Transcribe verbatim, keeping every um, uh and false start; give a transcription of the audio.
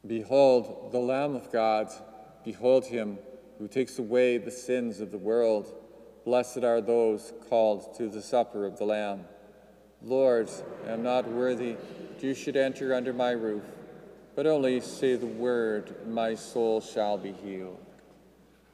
Behold, the Lamb of God. Behold him who takes away the sins of the world. Blessed are those called to the supper of the Lamb. Lord, I am not worthy that you should enter under my roof, but only say the word, and my soul shall be healed.